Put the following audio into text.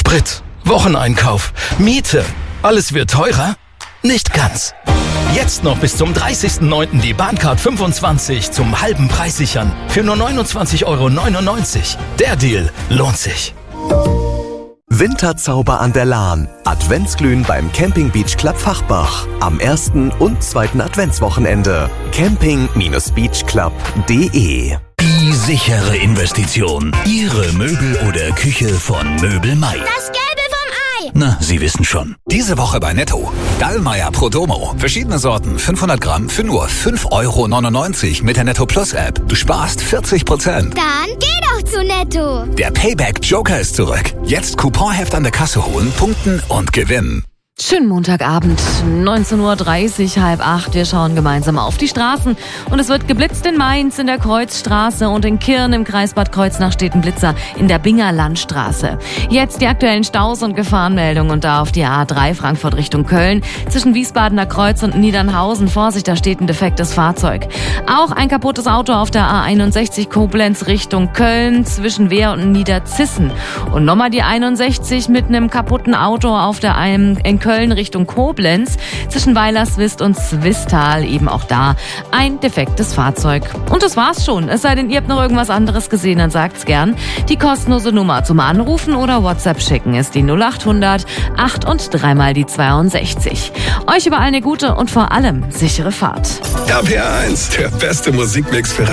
Sprit, Wocheneinkauf, Miete. Alles wird teurer? Nicht ganz. Jetzt noch bis zum 30.09. die Bahncard 25 zum halben Preis sichern. Für nur 29,99 €. Der Deal lohnt sich. Winterzauber an der Lahn. Adventsglühen beim Camping Beach Club Fachbach. Am 1. und 2. Adventswochenende. camping-beachclub.de. Die sichere Investition. Ihre Möbel oder Küche von Möbel Mai. Das Gelbe vom Ei. Na, Sie wissen schon. Diese Woche bei Netto. Dallmayr Prodomo. Verschiedene Sorten, 500 Gramm für nur 5,99 € mit der Netto Plus App. Du sparst 40%. Dann geh doch zu Netto. Der Payback Joker ist zurück. Jetzt Couponheft an der Kasse holen, punkten und gewinnen. Schönen Montagabend, 19:30 Uhr, 7:30. Wir schauen gemeinsam auf die Straßen. Und es wird geblitzt in Mainz in der Kreuzstraße und in Kirn im Kreis Bad Kreuznach steht ein Blitzer in der Binger Landstraße. Jetzt die aktuellen Staus und Gefahrenmeldungen und da auf die A3 Frankfurt Richtung Köln. Zwischen Wiesbadener Kreuz und Niedernhausen. Vorsicht, da steht ein defektes Fahrzeug. Auch ein kaputtes Auto auf der A61 Koblenz Richtung Köln zwischen Wehr und Niederzissen. Und nochmal die 61 mit einem kaputten Auto auf der in Köln Richtung Koblenz, zwischen Weilerswist und Zwistal, eben auch da ein defektes Fahrzeug. Und das war's schon. Es sei denn, ihr habt noch irgendwas anderes gesehen, dann sagt's gern. Die kostenlose Nummer zum Anrufen oder WhatsApp schicken ist die 0800 8 und 3 mal die 62. Euch überall eine gute und vor allem sichere Fahrt. RPR 1, der beste Musikmix für